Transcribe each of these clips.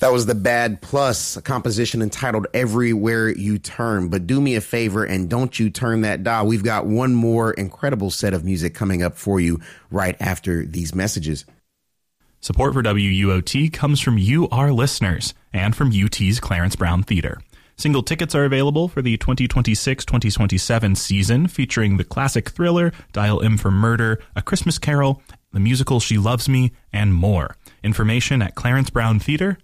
That was The Bad Plus, a composition entitled Everywhere You Turn. But do me a favor and don't you turn that dial. We've got one more incredible set of music coming up for you right after these messages. Support for WUOT comes from you, our listeners, and from UT's Clarence Brown Theater. Single tickets are available for the 2026-2027 season, featuring the classic thriller, Dial M for Murder, A Christmas Carol, the musical She Loves Me, and more. Information at clarencebrowntheater.com.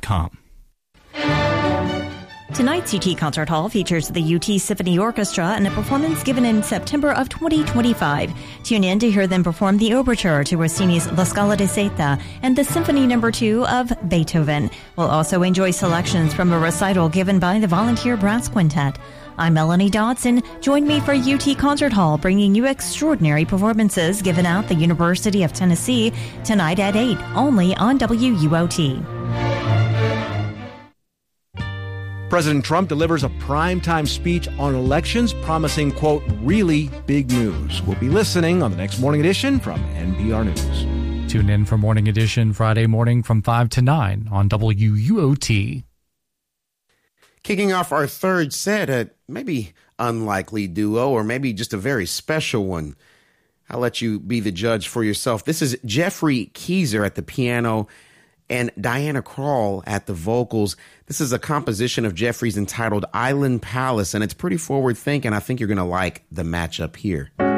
Tonight's UT Concert Hall features the UT Symphony Orchestra in a performance given in September of 2025. Tune in to hear them perform the overture to Rossini's La Scala di Seta and the Symphony No. 2 of Beethoven. We'll also enjoy selections from a recital given by the Volunteer Brass Quintet. I'm Melanie Dodson. Join me for UT Concert Hall, bringing you extraordinary performances given at the University of Tennessee tonight at 8, only on WUOT. President Trump delivers a primetime speech on elections promising, quote, really big news. We'll be listening on the next Morning Edition from NPR News. Tune in for Morning Edition Friday morning from 5 to 9 on WUOT. Kicking off our third set, a maybe unlikely duo or maybe just a very special one. I'll let you be the judge for yourself. This is Jeffrey Keezer at the piano and Diana Krall at the vocals. This is a composition of Jeffrey's entitled Island Palace, and it's pretty forward-thinking. I think you're going to like the matchup here.